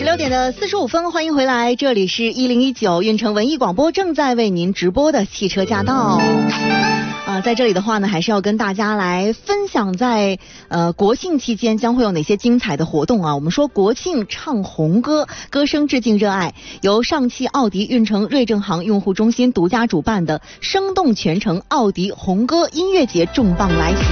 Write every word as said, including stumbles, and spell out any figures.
六点的四十五分，欢迎回来，这里是一零一九运城文艺广播正在为您直播的汽车驾到。啊，在这里的话呢，还是要跟大家来分享在呃国庆期间将会有哪些精彩的活动啊？我们说国庆唱红歌，歌声致敬热爱，由上汽奥迪运城瑞正行用户中心独家主办的生动全城奥迪红歌音乐节重磅来袭。